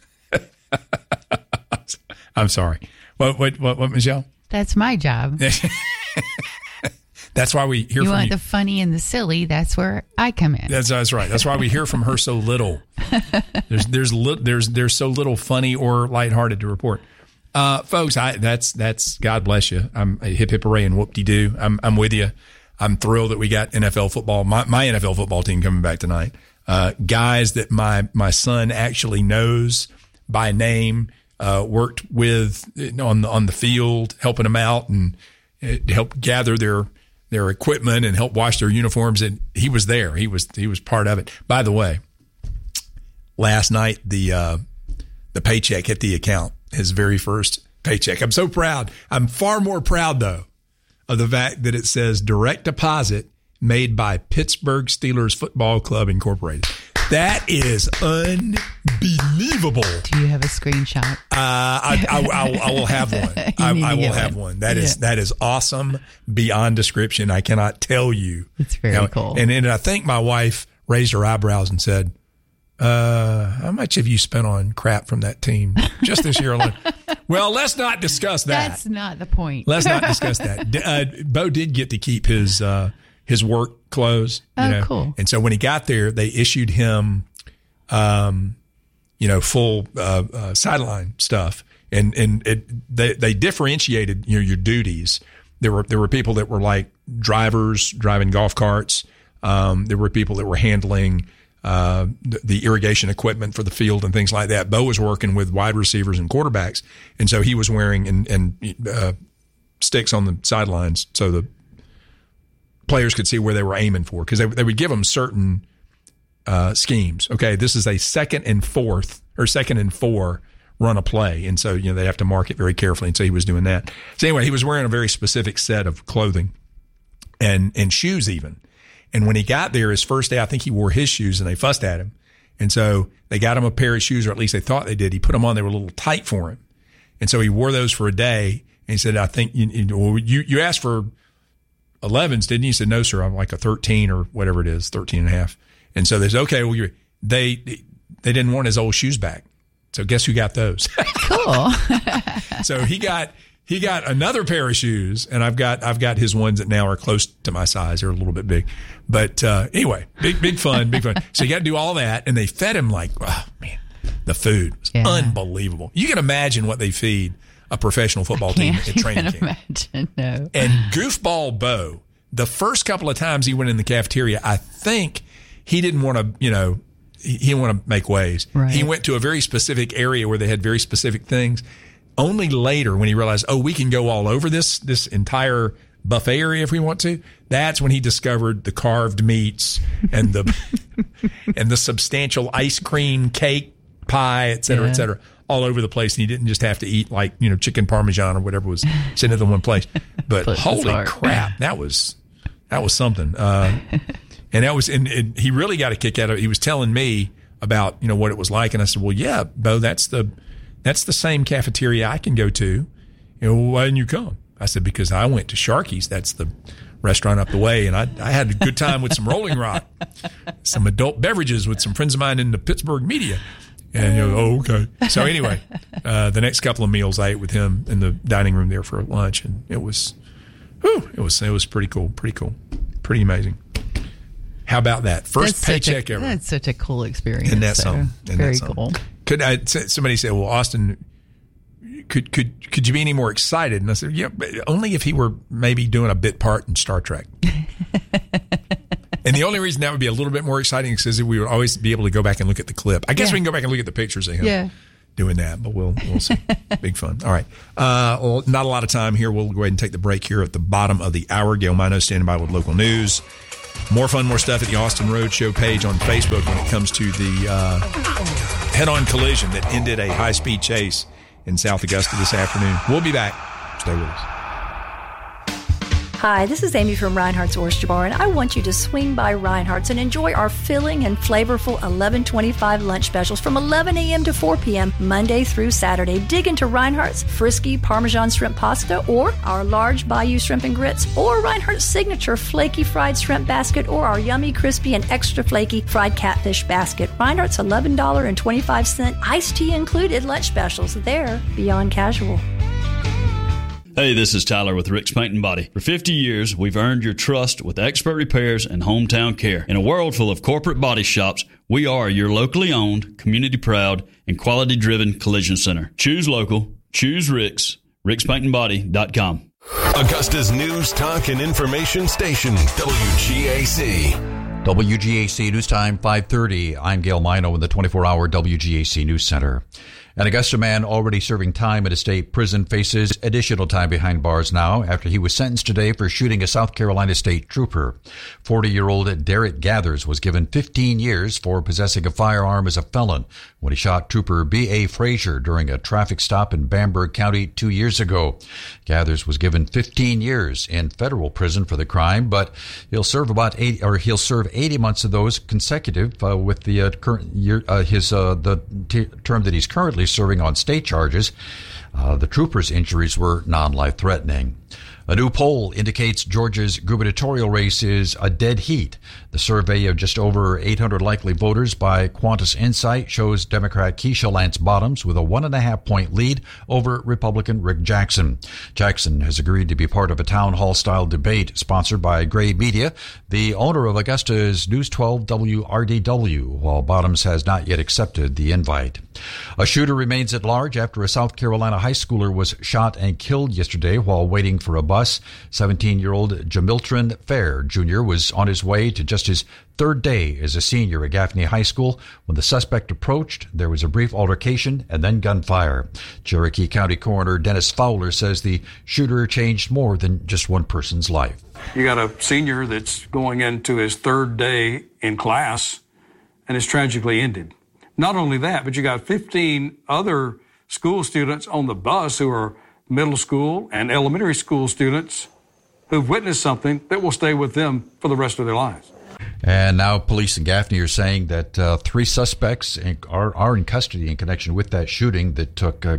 I'm sorry. What, Michelle? That's my job. That's why we hear from you. You want the funny and the silly. That's where I come in. That's right. That's why we hear from her so little. There's so little funny or lighthearted to report, folks. That's God bless you. I'm a hip hip hooray and whoop de doo. I'm with you. I'm thrilled that we got NFL football. My NFL football team coming back tonight. Guys that my son actually knows by name. Worked with on the field, helping them out and helped gather their equipment and help wash their uniforms. And he was there. He was part of it. By the way, last night, the paycheck hit the account, his very first paycheck. I'm so proud. I'm far more proud though of the fact that it says direct deposit made by Pittsburgh Steelers Football Club Incorporated. That is unbelievable. Do you have a screenshot? I will have one. I will have one. That is awesome beyond description. I cannot tell you. It's very cool. And I think my wife raised her eyebrows and said, how much have you spent on crap from that team just this year alone? Well, let's not discuss that. That's not the point. Let's not discuss that. Bo did get to keep his work clothes. Cool. And so when he got there, they issued him, full sideline stuff, and they differentiated your duties. There were people that were like drivers driving golf carts. There were people that were handling the irrigation equipment for the field and things like that. Bo was working with wide receivers and quarterbacks, and so he was wearing and sticks on the sidelines so the players could see where they were aiming for, because they would give them certain schemes. Okay, this is a second and 4 run a play, and so they have to mark it very carefully. And so he was doing that. So anyway, he was wearing a very specific set of clothing and shoes even. And when he got there, his first day, I think he wore his shoes, and they fussed at him. And so they got him a pair of shoes, or at least they thought they did. He put them on; they were a little tight for him, and so he wore those for a day. And he said, "I think you asked for 11s, didn't you?" He said, "No, sir. I'm like a 13 or whatever it is, 13 and a half." And so they said, "Okay, well, they didn't want his old shoes back. So guess who got those?" Cool. So he got another pair of shoes, and I've got his ones that now are close to my size. They're a little bit big, but anyway, big fun. So you got to do all that, and they fed him like, oh man, the food was unbelievable. You can imagine what they feed a professional football team at training camp. Imagine, no. And Goofball Bo, the first couple of times he went in the cafeteria, I think he didn't want to, he didn't want to make waves. Right. He went to a very specific area where they had very specific things. Only later, when he realized, we can go all over this entire buffet area if we want to, that's when he discovered the carved meats and the and the substantial ice cream, cake, pie, et cetera, et cetera. all over the place, and he didn't just have to eat like, chicken parmesan or whatever was sitting at the one place. But holy crap, that was something. And he really got a kick out of it. He was telling me about, what it was like. And I said, well, yeah, Bo, that's the same cafeteria I can go to. Why didn't you come? I said, because I went to Sharky's. That's the restaurant up the way. And I had a good time with some Rolling Rock, some adult beverages with some friends of mine in the Pittsburgh media. And okay. So anyway, the next couple of meals I ate with him in the dining room there for lunch. And it was pretty cool. Pretty amazing. How about that? First paycheck ever. That's such a cool experience. Isn't that something? Very cool. Somebody said, well, Austin, could you be any more excited? And I said, yeah, but only if he were maybe doing a bit part in Star Trek. And the only reason that would be a little bit more exciting is because we would always be able to go back and look at the clip. I guess we can go back and look at the pictures of him doing that, but we'll see. Big fun. All right. Well, not a lot of time here. We'll go ahead and take the break here at the bottom of the hour. Gail Mino standing by with local news. More fun, more stuff at the Austin Roadshow page on Facebook when it comes to the head-on collision that ended a high-speed chase in South Augusta this afternoon. We'll be back. Stay with us. Hi, this is Amy from Reinhardt's Oyster Bar, and I want you to swing by Reinhardt's and enjoy our filling and flavorful $11.25 lunch specials from 11 a.m. to 4 p.m. Monday through Saturday. Dig into Reinhardt's Frisky Parmesan Shrimp Pasta, or our large Bayou Shrimp and Grits, or Reinhardt's Signature Flaky Fried Shrimp Basket, or our yummy, crispy, and extra flaky fried catfish basket. Reinhardt's $11.25 iced tea included lunch specials. They're beyond casual. Hey, this is Tyler with Rick's Paint and Body. For 50 years, we've earned your trust with expert repairs and hometown care. In a world full of corporate body shops, we are your locally owned, community-proud, and quality-driven collision center. Choose local. Choose Rick's. Rick'sPaintandBody.com. Augusta's news, talk, and information station, WGAC. WGAC News Time, 5:30. I'm Gail Mino in the 24-hour WGAC News Center. An Augusta man already serving time at a state prison faces additional time behind bars now after he was sentenced today for shooting a South Carolina state trooper. 40-year-old Derek Gathers was given 15 years for possessing a firearm as a felon when he shot Trooper B.A. Frazier during a traffic stop in Bamberg County 2 years ago. Gathers was given 15 years in federal prison for the crime, but he'll serve 80 months of those consecutive with the current year, the term that he's currently serving on state charges. The trooper's injuries were non-life-threatening. A new poll indicates Georgia's gubernatorial race is a dead heat. The survey of just over 800 likely voters by Qantas Insight shows Democrat Keisha Lance Bottoms with a 1.5-point lead over Republican Rick Jackson. Jackson has agreed to be part of a town hall-style debate sponsored by Gray Media, the owner of Augusta's News 12 WRDW, while Bottoms has not yet accepted the invite. A shooter remains at large after a South Carolina high schooler was shot and killed yesterday while waiting for a bus. 17-year-old Jamiltron Fair Jr. was on his way to just his third day as a senior at Gaffney High School. When the suspect approached, there was a brief altercation and then gunfire. Cherokee County Coroner Dennis Fowler says the shooter changed more than just one person's life. You got a senior that's going into his third day in class, and it's tragically ended. Not only that, but you got 15 other school students on the bus who are middle school and elementary school students who've witnessed something that will stay with them for the rest of their lives. And now police in Gaffney are saying that 3 suspects are in custody in connection with that shooting that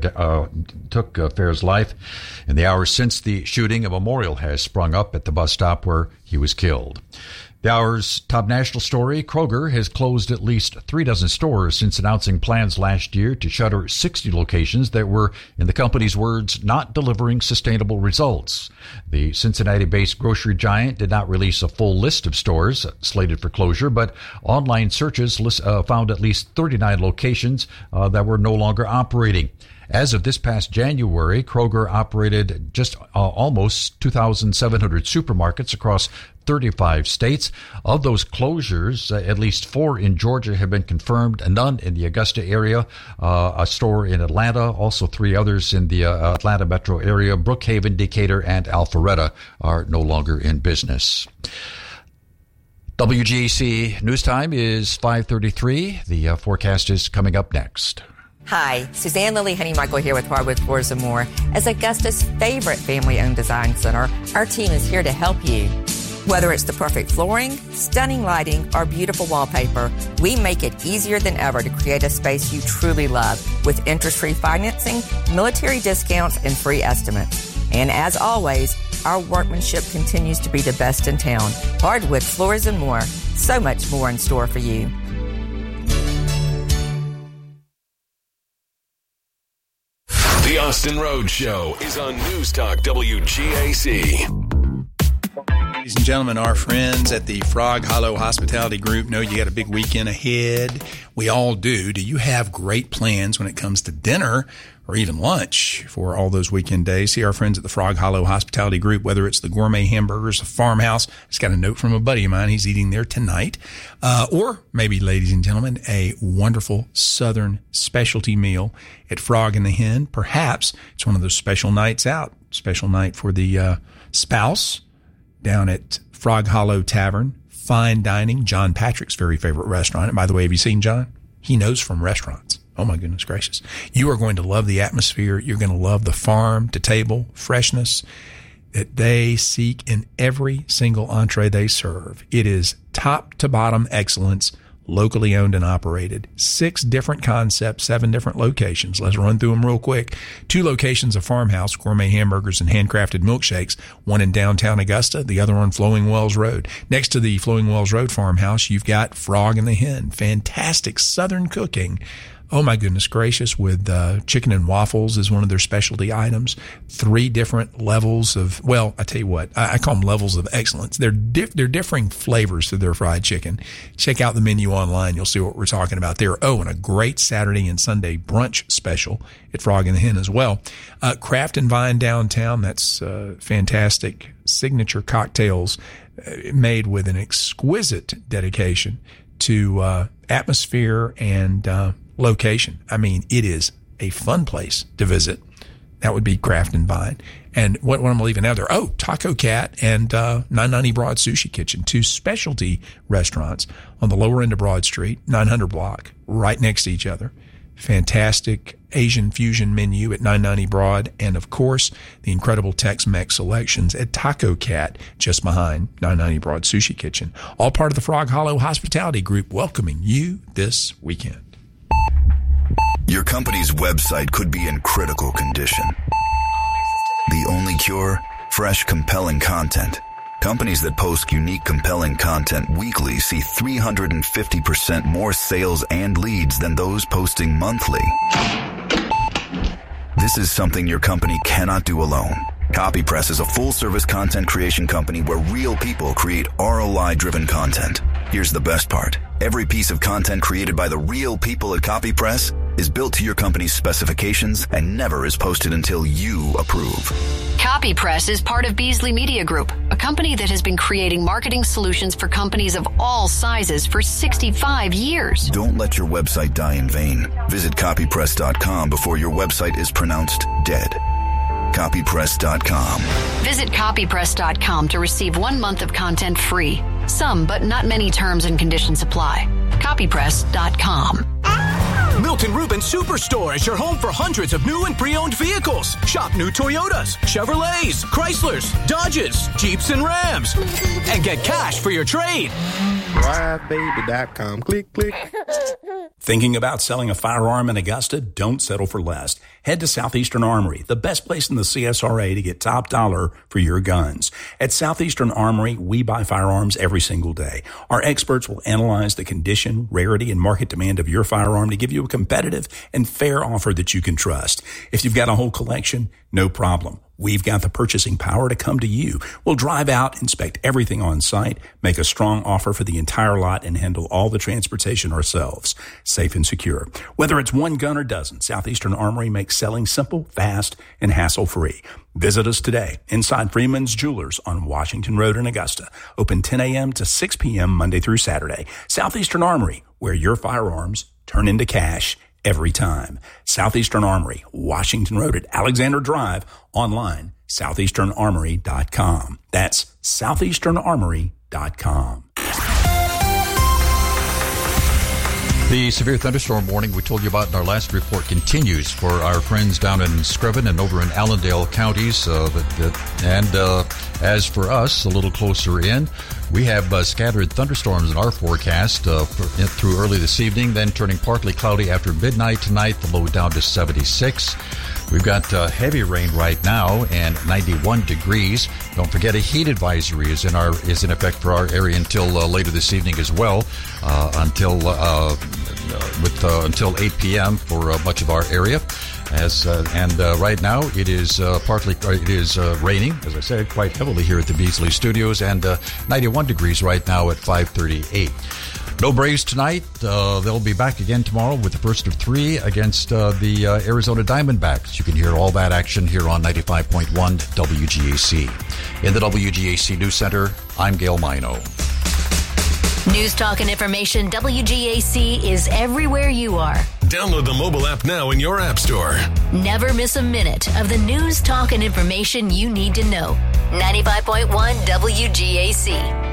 took Fair's life. In the hours since the shooting, a memorial has sprung up at the bus stop where he was killed. The hour's top national story, Kroger has closed at least 36 stores since announcing plans last year to shutter 60 locations that were, in the company's words, not delivering sustainable results. The Cincinnati-based grocery giant did not release a full list of stores slated for closure, but online searches found at least 39 locations that were no longer operating. As of this past January, Kroger operated just almost 2,700 supermarkets across 35 states. Of those closures, at least 4 in Georgia have been confirmed, and none in the Augusta area. A store in Atlanta, also 3 others in the Atlanta metro area. Brookhaven, Decatur, and Alpharetta are no longer in business. WGAC News Time is 5:33. The forecast is coming up next. Hi, Suzanne Lily Honey-Michael here with Hardwood Floors & More. As Augusta's favorite family-owned design center, our team is here to help you. Whether it's the perfect flooring, stunning lighting, or beautiful wallpaper, we make it easier than ever to create a space you truly love with interest-free financing, military discounts, and free estimates. And as always, our workmanship continues to be the best in town. Hardwood Floors & More. So much more in store for you. The Austin Rhodes Show is on News Talk WGAC. Ladies and gentlemen, our friends at the Frog Hollow Hospitality Group know you got a big weekend ahead. We all do. Do you have great plans when it comes to dinner or even lunch for all those weekend days? See our friends at the Frog Hollow Hospitality Group, whether it's the gourmet hamburgers, a farmhouse. Just got a note from a buddy of mine. He's eating there tonight. Or maybe, ladies and gentlemen, a wonderful Southern specialty meal at Frog and the Hen. Perhaps it's one of those special nights out, special night for the spouse down at Frog Hollow Tavern. Fine dining, John Patrick's very favorite restaurant. And by the way, have you seen John? He knows from restaurants. Oh my goodness gracious. You are going to love the atmosphere. You're going to love the farm to table freshness that they seek in every single entree they serve. It is top to bottom excellence, locally owned and operated. 6 different concepts, 7 different locations. Let's run through them real quick. 2 locations of Farmhouse, gourmet hamburgers and handcrafted milkshakes. One in downtown Augusta, the other on Flowing Wells Road. Next to the Flowing Wells Road Farmhouse, you've got Frog and the Hen. Fantastic Southern cooking. Oh my goodness gracious, with chicken and waffles is one of their specialty items. 3 different levels of, well, I tell you what, I call them levels of excellence. They're differing flavors to their fried chicken. Check out the menu online. You'll see what we're talking about there. Oh, and a great Saturday and Sunday brunch special at Frog and the Hen as well. Craft and Vine downtown, that's fantastic. Signature cocktails made with an exquisite dedication to atmosphere and location. I mean, it is a fun place to visit. That would be Craft and Vine. And what I'm leaving out there? Oh, Taco Cat and 990 Broad Sushi Kitchen, 2 specialty restaurants on the lower end of Broad Street, 900 block, right next to each other. Fantastic Asian fusion menu at 990 Broad, and of course, the incredible Tex-Mex selections at Taco Cat, just behind 990 Broad Sushi Kitchen. All part of the Frog Hollow Hospitality Group, welcoming you this weekend. Your company's website could be in critical condition. The only cure? Fresh, compelling content. Companies that post unique, compelling content weekly see 350% more sales and leads than those posting monthly. This is something your company cannot do alone. CopyPress is a full-service content creation company where real people create ROI-driven content. Here's the best part. Every piece of content created by the real people at CopyPress is built to your company's specifications and never is posted until you approve. CopyPress is part of Beasley Media Group, a company that has been creating marketing solutions for companies of all sizes for 65 years. Don't let your website die in vain. Visit copypress.com before your website is pronounced dead. Copypress.com. Visit copypress.com to receive 1 month of content free. Some, but not many terms and conditions apply. Copypress.com. Milton Rubin Superstore is your home for hundreds of new and pre-owned vehicles. Shop new Toyotas, Chevrolets, Chryslers, Dodges, Jeeps, and Rams. And get cash for your trade. DriveBaby.com. Click, click. Thinking about selling a firearm in Augusta? Don't settle for less. Head to Southeastern Armory, the best place in the CSRA to get top dollar for your guns. At Southeastern Armory, we buy firearms every single day. Our experts will analyze the condition, rarity, and market demand of your firearm to give you a competitive and fair offer that you can trust. If you've got a whole collection, no problem. We've got the purchasing power to come to you. We'll drive out, inspect everything on site, make a strong offer for the entire lot, and handle all the transportation ourselves. Safe and secure. Whether it's one gun or dozen, Southeastern Armory makes selling simple, fast, and hassle-free. Visit us today inside Freeman's Jewelers on Washington Road in Augusta. Open 10 a.m. to 6 p.m. Monday through Saturday. Southeastern Armory, where your firearms turn into cash every time. Southeastern Armory, Washington Road at Alexander Drive. Online, southeasternarmory.com. That's southeasternarmory.com. The severe thunderstorm warning we told you about in our last report continues for our friends down in Scriven and over in Allendale counties. As for us, a little closer in, we have scattered thunderstorms in our forecast through early this evening, then turning partly cloudy after midnight tonight, the low down to 76. We've got heavy rain right now and 91 degrees. Don't forget a heat advisory is in effect for our area until later this evening as well, until 8 p.m. for much of our area. Right now it is raining, as I said, quite heavily here at the Beasley Studios, and 91 degrees right now at 5:38. No Braves tonight. They'll be back again tomorrow with the first of three against the Arizona Diamondbacks. You can hear all that action here on 95.1 WGAC. In the WGAC News Center, I'm Gail Mino. News, talk, and information. WGAC is everywhere you are. Download the mobile app now in your app store. Never miss a minute of the news, talk, and information you need to know. 95.1 WGAC.